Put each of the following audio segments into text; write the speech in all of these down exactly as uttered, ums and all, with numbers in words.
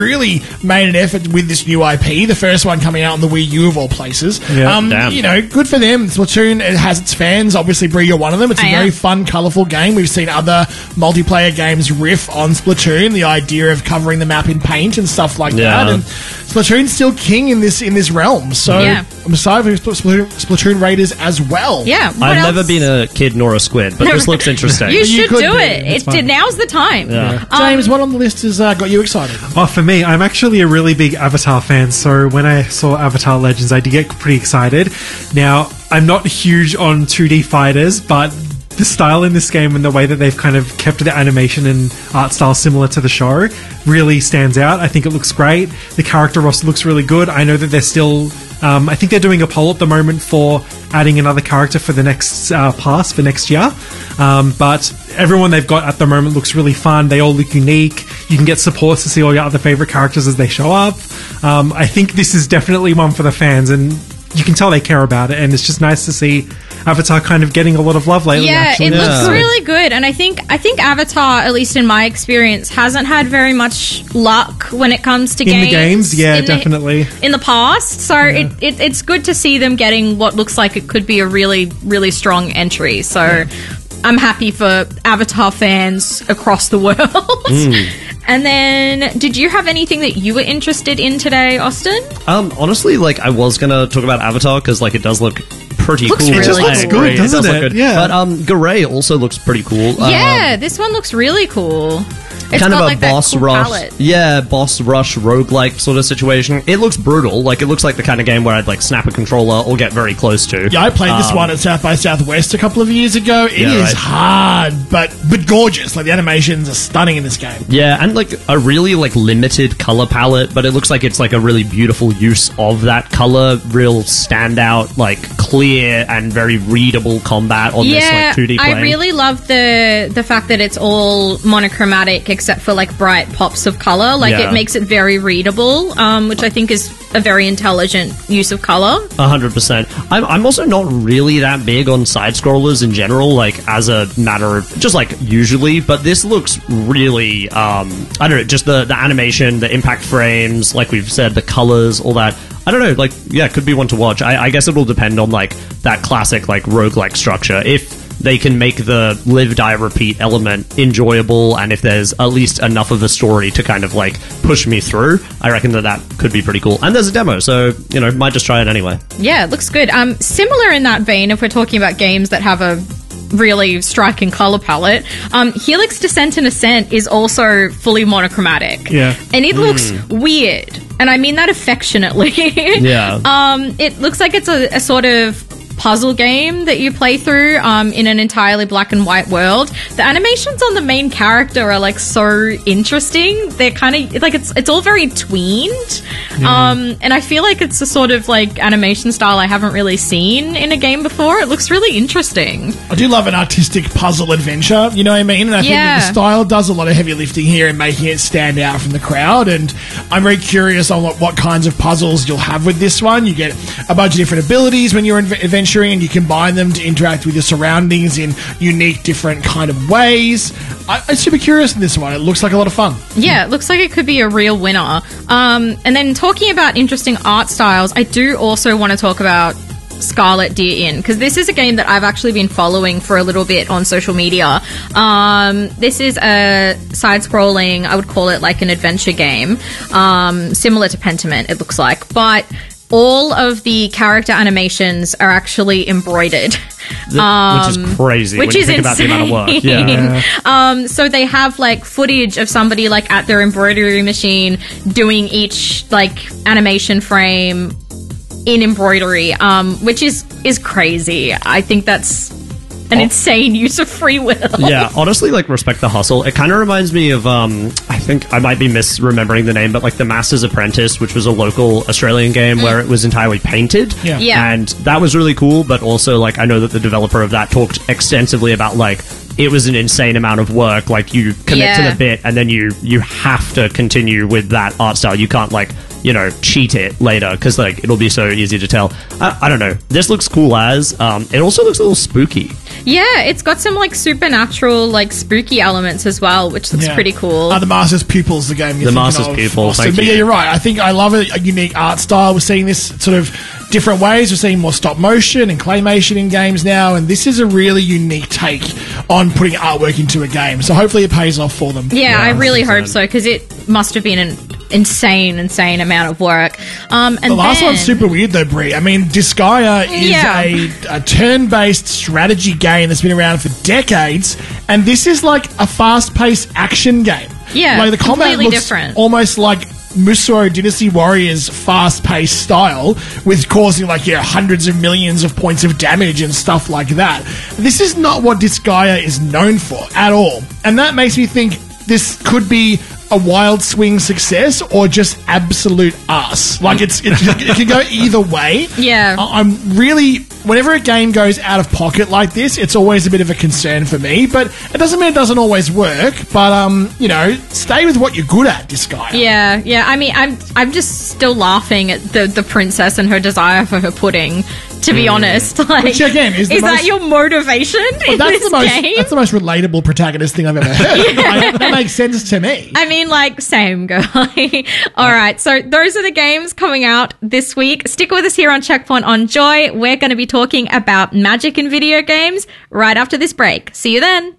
really made an effort with this new I P. The first one coming out on the Wii U of all places. Yeah, um, damn. You know, good for them. Splatoon, it has its fans. Obviously, Brie, you're one of them. It's a I very am. fun, colourful game. We've seen other multiplayer games riff on Splatoon. The idea of covering the map in paint and stuff like Yeah. that. And Splatoon's still king in this in this realm. So Yeah. I'm excited for Splatoon, Splatoon Raiders as well. Yeah. What I've else? never been a kid nor a squid, but this looks interesting. You You should could do be. it. It's It fun. now's the time. Yeah. James, what on the list has uh, got you excited? Oh, for me, I'm actually a really big Avatar fan, so when I saw Avatar Legends, I did get pretty excited. Now, I'm not huge on two D fighters, but the style in this game and the way that they've kind of kept the animation and art style similar to the show really stands out. I think it looks great. The character roster looks really good. I know that they're still... Um, I think they're doing a poll at the moment for adding another character for the next uh, pass for next year. Um, but everyone they've got at the moment looks really fun. They all look unique. You can get supports to see all your other favorite characters as they show up. Um, I think this is definitely one for the fans, and you can tell they care about it. And it's just nice to see Avatar kind of getting a lot of love lately. Yeah, actually. it looks Yeah. really good, and I think I think Avatar, at least in my experience, hasn't had very much luck when it comes to In games. the games, yeah, in the- definitely. in the past. So it, it, it's good to see them getting what looks like it could be a really, really strong entry. So I'm happy for Avatar fans across the world. Mm. And then, did you have anything that you were interested in today, Austin? Um, honestly, like I was gonna talk about Avatar because like it does look pretty Looks cool. really It just looks I good, agree. doesn't does look it? good. Yeah. But um, Garay also looks pretty cool. yeah, Um, this one looks really cool. It's kind got of a like that boss cool rush, palette. yeah, boss rush roguelike sort of situation. It looks brutal. Like it looks like the kind of game where I'd like snap a controller or get very close to. Yeah, I played this Um, one at South by Southwest a couple of years ago. It Yeah, is right. hard, but but gorgeous. Like the animations are stunning in this game. Yeah, and like a really like limited color palette, but it looks like it's like a really beautiful use of that color, real standout, like clear and very readable combat on this Yeah, like two D plane. I really love the the fact that it's all monochromatic except for like bright pops of color. Like Yeah. it makes it very readable, um, which I think is a very intelligent use of color. A hundred percent. I'm I'm also not really that big on side scrollers in general, like as a matter of just like usually, but this looks really um I don't know, just the, the animation, the impact frames, like we've said, the colors, all that. I don't know, like yeah, it could be one to watch. I, I guess it'll depend on like that classic like roguelike structure. If they can make the live, die, repeat element enjoyable, and if there's at least enough of a story to kind of like push me through, I reckon that that could be pretty cool. And there's a demo, so you know, might just try it anyway. Yeah, it looks good. Um, similar in that vein, if we're talking about games that have a really striking color palette, um, Helix Descent and Ascent is also fully monochromatic. Yeah. And it looks weird. And I mean that affectionately. Yeah. Um, it looks like it's a, a sort of puzzle game that you play through um, in an entirely black and white world. The animations on the main character are like so interesting. They're kind of like it's it's all very tweened, um, and I feel like it's a sort of like animation style I haven't really seen in a game before. It looks really interesting. I do love an artistic puzzle adventure, you know what I mean? And I think that the Yeah. style does a lot of heavy lifting here and making it stand out from the crowd. And I'm very curious on what, what kinds of puzzles you'll have with this one. You get a bunch of different abilities when you're adv- adventuring, and you combine them to interact with your surroundings in unique, different kind of ways. I, I'm super curious in this one. It looks like a lot of fun. Yeah, it looks like it could be a real winner. Um, and then talking about interesting art styles, I do also want to talk about Scarlet Deer Inn, because this is a game that I've actually been following for a little bit on social media. Um, this is a side-scrolling, I would call it like an adventure game, um, similar to Pentiment, it looks like, but all of the character animations are actually embroidered. which is crazy Which when you is think about the amount of work. Yeah. insane. Um, so they have like footage of somebody like at their embroidery machine doing each like animation frame in embroidery, um, which is is crazy. I think that's an Oh. insane use of free will. Yeah, honestly, like, respect the hustle. It kind of reminds me of, um, I think I might be misremembering the name, but like The Master's Apprentice, which was a local Australian game where it was entirely painted. Yeah. Yeah. And that was really cool, but also, like, I know that the developer of that talked extensively about, like, it was an insane amount of work. Like, you commit Yeah. to the bit, and then you, you have to continue with that art style. You can't, like, you know, cheat it later, because, like, it'll be so easy to tell. I, I don't know. This looks cool as. Um, it also looks a little spooky. Yeah, it's got some like supernatural, like spooky elements as well, which looks Yeah. pretty cool. Uh, the Master's Pupils, the game. You're The thinking Master's of, Pupil, Austin. thank But you. yeah, you're right. I think I love it. A unique art style. We're seeing this sort of different ways. We're seeing more stop motion and claymation in games now, and this is a really unique take on putting artwork into a game. So hopefully it pays off for them. Yeah, I really hope percent. so, because it must have been an insane, insane amount of work. Um, and The last then, one's super weird though, Brie. I mean, Disgaea is Yeah. a, a turn-based strategy game that's been around for decades, and this is like a fast-paced action game. Yeah, like the combat completely looks different. almost like Musou Dynasty Warriors fast-paced style, with causing like yeah hundreds of millions of points of damage and stuff like that. This is not what Disgaea is known for at all, and that makes me think this could be a wild swing success or just absolute ass. Like it's it, it can go either way. Yeah. I- I'm really whenever a game goes out of pocket like this, it's always a bit of a concern for me. But it doesn't mean it doesn't always work. But um, you know, stay with what you're good at, this guy. Yeah, yeah. I mean, I'm I'm just still laughing at the the princess and her desire for her pudding. To be honest, like, Which, again, is the that most- your motivation in That's this the most game? that's the most relatable protagonist thing I've ever heard. Like, that makes sense to me. I mean, like, same guy. All right, so those are the games coming out this week. Stick with us here on Checkpoint on Joy. We're going to be talking about magic in video games right after this break. See you then.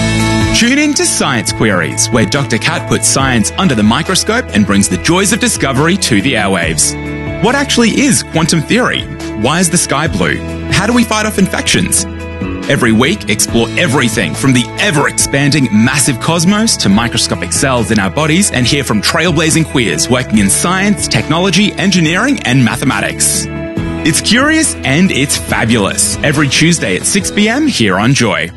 Tune in to Science Queries, where Doctor Cat puts science under the microscope and brings the joys of discovery to the airwaves. What actually is quantum theory? Why is the sky blue? How do we fight off infections? Every week, explore everything from the ever-expanding massive cosmos to microscopic cells in our bodies and hear from trailblazing queers working in science, technology, engineering, and mathematics. It's curious and it's fabulous. Every Tuesday at six p.m. here on Joy.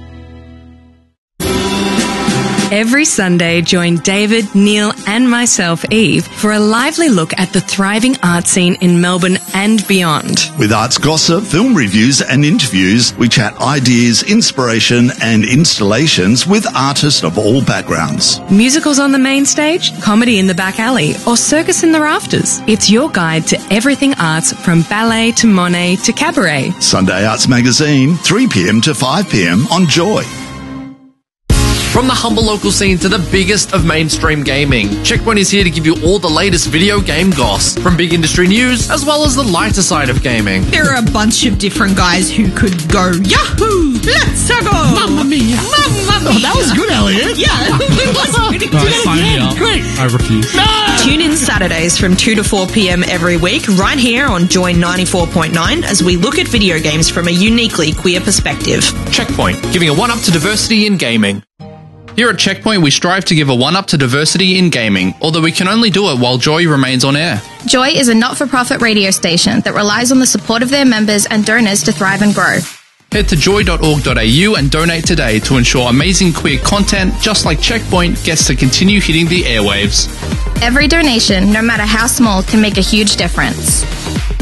Every Sunday, join David, Neil, and myself, Eve, for a lively look at the thriving art scene in Melbourne and beyond. With arts gossip, film reviews and interviews, we chat ideas, inspiration and installations with artists of all backgrounds. Musicals on the main stage, comedy in the back alley, or circus in the rafters. It's your guide to everything arts, from ballet to Monet to cabaret. Sunday Arts Magazine, three p.m. to five p.m. on Joy. From the humble local scene to the biggest of mainstream gaming, Checkpoint is here to give you all the latest video game goss, from big industry news as well as the lighter side of gaming. There are a bunch of different guys who could go, Yahoo! Let's go! Mamma mia! Mamma Oh, that was good, Elliot. Yeah, it was pretty good. Great. I refuse. Tune in Saturdays from two to four p.m. every week, right here on Joy ninety-four point nine, as we look at video games from a uniquely queer perspective. Checkpoint, giving a one-up to diversity in gaming. Here at Checkpoint, we strive to give a one-up to diversity in gaming, although we can only do it while Joy remains on air. Joy is a not-for-profit radio station that relies on the support of their members and donors to thrive and grow. Head to joy dot org dot a u and donate today to ensure amazing queer content, just like Checkpoint, gets to continue hitting the airwaves. Every donation, no matter how small, can make a huge difference.